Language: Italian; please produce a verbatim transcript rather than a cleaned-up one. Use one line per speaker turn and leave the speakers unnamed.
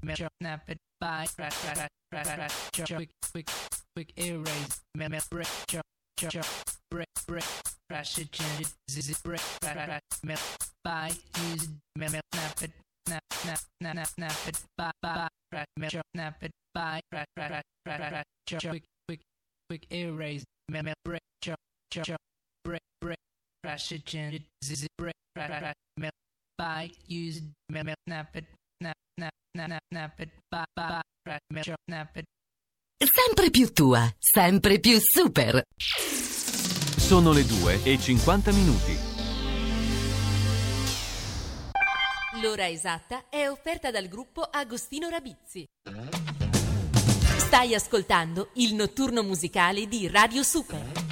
snap it, by, crack, crack, crack, crack, quick, quick, quick erase, mem, break, chop, chop, break, break, crash it, change it, ziz it, break, crack, crack, mem, by, use it, mem, snap it, snap, snap, snap, snap, snap it, by, by, crack, mem, snap it, by, crack, crack, crack, crack, crack, chop, quick, quick, quick erase, mem, break, chop, chop, chop, break, break, crash it, change it, ziz it, break, crack, crack, mem, by, use it, mem, snap it, snap, snap, snap, snap it, by, by, crack, mem, snap it.
Sempre più tua, sempre più super.
Sono le due e cinquanta minuti.
L'ora esatta è offerta dal gruppo Agostino Rabizzi. Stai ascoltando il notturno musicale di Radio Super.